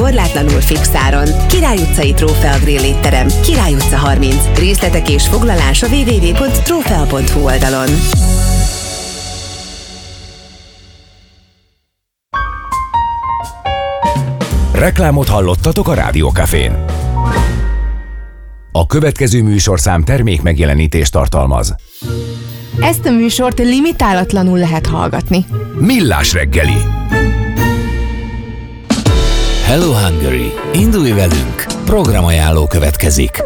korlátlanul fix áron. Király utcai Trófea Grill étterem, Király utca 30. Részletek és foglalás a www.trofea.hu oldalon. Reklámot hallottatok a Rádió Cafén. A következő műsorszám termék megjelenítést tartalmaz. Ezt a műsort limitálatlanul lehet hallgatni. Millás reggeli. Hello Hungary! Indulj velünk! Programajánló következik.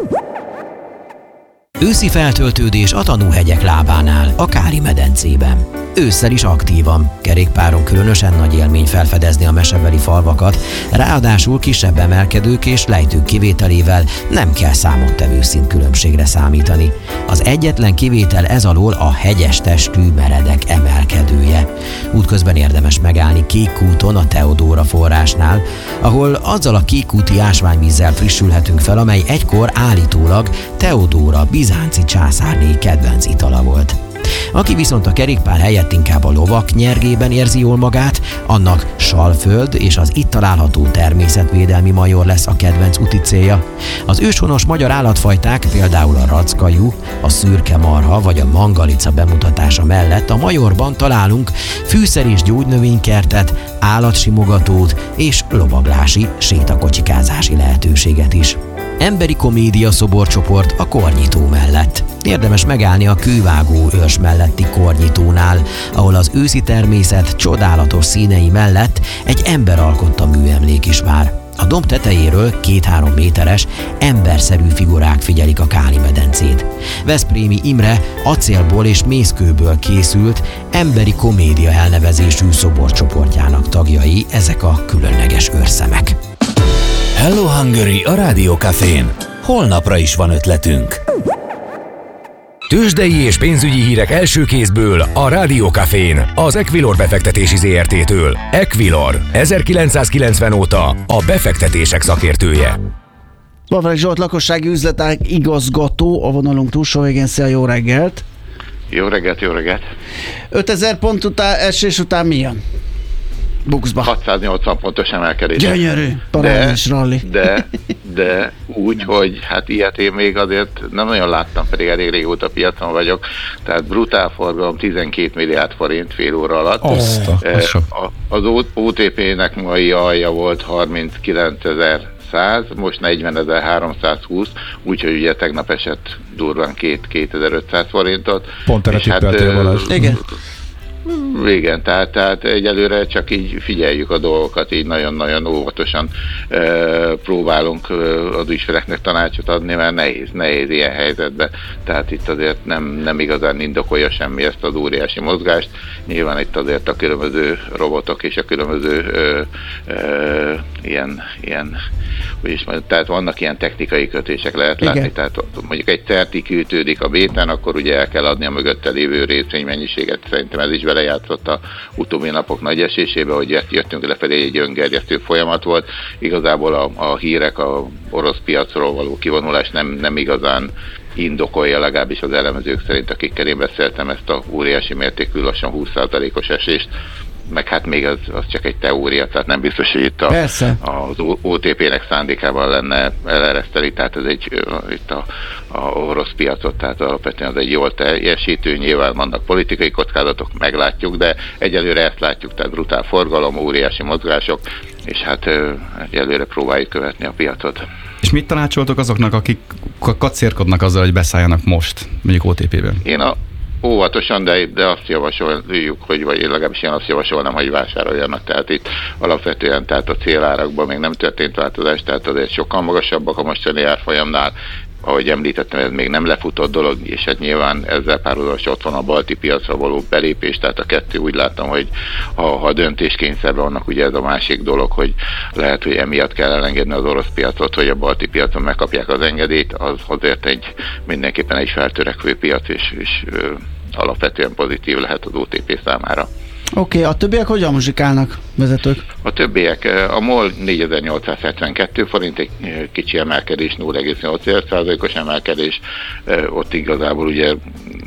Őszi feltöltődés a Tanúhegyek lábánál, a Káli-medencében. Ősszel is aktívan, kerékpáron különösen nagy élmény felfedezni a mesebeli falvakat, ráadásul kisebb emelkedők és lejtők kivételével nem kell számottevő szintkülönbségre számítani. Az egyetlen kivétel ez alól a hegyes testű meredek emelkedője. Útközben érdemes megállni Kékkúton a Teodóra forrásnál, ahol azzal a kékkúti ásványvízzel frissülhetünk fel, amely egykor állítólag Teodóra bizánci császárné kedvenc itala volt. Aki viszont a kerékpár helyett inkább a lovak nyergében érzi jól magát, annak Salföld és az itt található természetvédelmi major lesz a kedvenc úti célja. Az őshonos magyar állatfajták, például a rackajú, a szürke marha vagy a mangalica bemutatása mellett a majorban találunk fűszer- és gyógynövénykertet, állatsimogatót és lovaglási, sétakocsikázási lehetőséget is. Emberi komédia szoborcsoport a Kornyitó mellett. Érdemes megállni a Kővágó őrs melletti Kornyitónál, ahol az őszi természet csodálatos színei mellett egy ember alkotta műemlék is vár. A domb tetejéről 2-3 méteres, emberszerű figurák figyelik a Káli-medencét. Veszprémi Imre acélból és mészkőből készült emberi komédia elnevezésű szoborcsoportjának tagjai ezek a különleges őrszemek. Hello Hungary a Rádió Cafén. Holnapra is van ötletünk. Tőzsdei és pénzügyi hírek első kézből a Rádió Cafén, az Equilor befektetési ZRT-től. Equilor, 1990 óta a befektetések szakértője. Lavrai Zsolt, lakossági üzletág igazgató a vonalunk túlsó végén. Szia, jó reggelt! Jó reggelt, jó reggelt! 5000 pont után, esés után milyen? Buxba. 680 pontos emelkedés. Gyönyörű, parádés ralli. De úgy, hogy hát ilyet én még azért nem nagyon láttam, pedig elég régóta piacon vagyok. Tehát brutál forgalom 12 milliárd forint fél óra alatt. Az OTP-nek mai alja volt 39.100, most 40.320, úgyhogy ugye tegnap esett durván 2500 forintot. Pont erre tippeltél, Balázs. Igen. Igen, tehát egyelőre csak így figyeljük a dolgokat, így nagyon-nagyon óvatosan próbálunk az ügyfeleknek tanácsot adni, mert nehéz ilyen helyzetben. Tehát itt azért nem igazán indokolja semmi ezt az óriási mozgást. Nyilván itt azért a különböző robotok és a különböző tehát vannak ilyen technikai kötések, lehet látni. Igen. Tehát mondjuk egy certi kiütődik a béten, akkor ugye el kell adni a mögötte lévő részvénymennyiséget. Szerintem ez is belejátszott a utóbbi napok nagy esésébe, hogy jöttünk lefelé, egy öngerjesztő folyamat volt. Igazából a hírek a orosz piacról való kivonulás nem igazán indokolja, legalábbis az elemzők szerint, akikkel én beszéltem, ezt a óriási mértékű lassan 20%-os esést, meg hát még az csak egy teória, tehát nem biztos, hogy itt az OTP-nek szándékával lenne elereszteni, tehát ez itt a orosz piacot, tehát alapvetően az egy jól teljesítő, nyilván vannak politikai kockázatok, meglátjuk, de egyelőre ezt látjuk, tehát brutál forgalom, óriási mozgások, és hát egyelőre próbáljuk követni a piacot. És mit tanácsoltok azoknak, akik kacérkodnak azzal, hogy beszálljanak most, mondjuk OTP-ben? Én óvatosan, de azt javasoljuk, vagy legalábbis én azt javasolnám, hogy vásároljanak. Tehát itt alapvetően tehát a célárakban még nem történt változás, tehát azért sokkal magasabbak a mostani árfolyamnál. Ahogy említettem, ez még nem lefutott dolog, és hát nyilván ezzel párhuzamosan ott van a balti piacra való belépés, tehát a kettő úgy láttam, hogy ha döntéskényszerben vannak, ugye ez a másik dolog, hogy lehet, hogy emiatt kell elengedni az orosz piacot, hogy a balti piacon megkapják az engedélyt, az azért mindenképpen egy feltörekvő piac, és alapvetően pozitív lehet az OTP számára. Oké, a többiek hogyan muzsikálnak, vezetők? A többiek, a MOL 4872 forint, egy kicsi emelkedés, 0,8%-os emelkedés, ott igazából ugye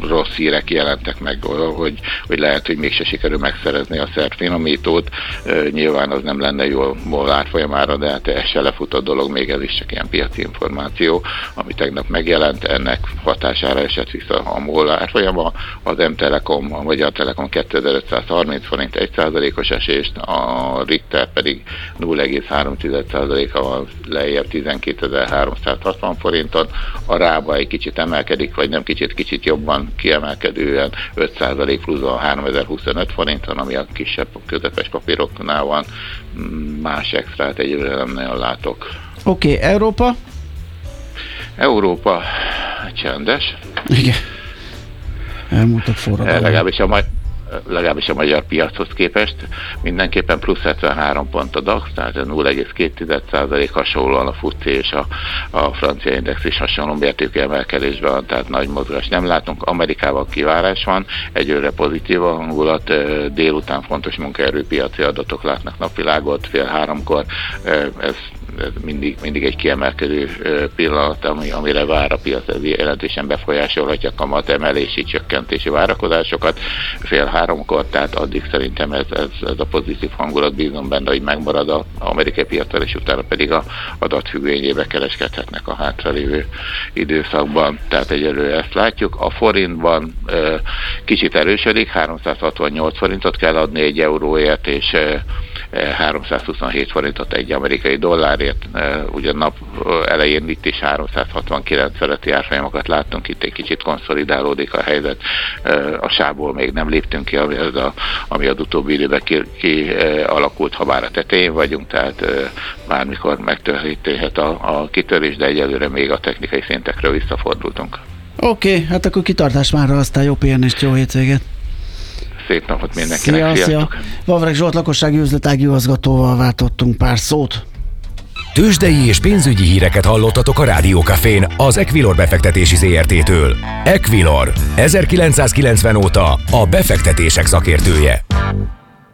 rossz hírek jelentek meg, hogy lehet, hogy mégse sikerül megszerezni a szerfinomítót. Nyilván az nem lenne jó a MOL árfolyamára, de hát ez se lefutott dolog, még ez is csak ilyen piaci információ, ami tegnap megjelent, ennek hatására esett vissza a MOL árfolyama, az M-Telekom, a Magyar Telekom 2530 forint 1%-os esést, a Richter pedig 0,3%-a lejjebb 12.360 forinton, a Rába egy kicsit emelkedik, vagy nem kicsit jobban kiemelkedően 5% pluszban 3025 forinton, ami a kisebb közepes papíroknál van, más extrát egyébként nem nagyon látok. Oké, Európa? Európa csendes. Igen. Elmúltak forradalom. Legalábbis a magyar piachoz képest mindenképpen plusz 73 pont a DAX, tehát 0,2% hasonlóan a FTSE és a francia index is hasonló mértékű emelkedésben van, tehát nagy mozgás nem látunk. Amerikában kivárás van, egyőre pozitív a hangulat, délután fontos munkaerőpiaci adatok látnak napvilágot, 2:30-kor, ez mindig egy kiemelkedő pillanat, amire vár a piac, ez jelentősen befolyásolhatja a kamat emelési, csökkentési várakozásokat 2:30-kor, tehát addig szerintem ez a pozitív hangulat, bízom benne, hogy megmarad az amerikai piacon, és utána pedig a adatfüggvényébe kereskedhetnek a hátralévő időszakban, tehát egyelőre ezt látjuk. A forintban kicsit erősödik, 368 forintot kell adni egy euróért, és 327 forintot egy amerikai dollárért, ugyan nap elején itt is 369 feletti árfolyamokat láttunk, itt egy kicsit konszolidálódik a helyzet, a sávból még nem léptünk ki, ami az utóbbi időben kialakult, ha bár a tetején vagyunk, tehát bármikor megtörténhet a kitörés, de egyelőre még a technikai szintekről visszafordultunk. Oké, hát akkor kitartás mára, aztán jó pihenést, jó hétvégét! Szép napot mindenkinek, sziasztok! Vavreg Zsolt lakossági üzletági igazgatóval váltottunk pár szót. Tőzsdei és pénzügyi híreket hallottatok a Rádió Cafén az Equilor befektetési ZRT-től. Equilor, 1990 óta a befektetések szakértője.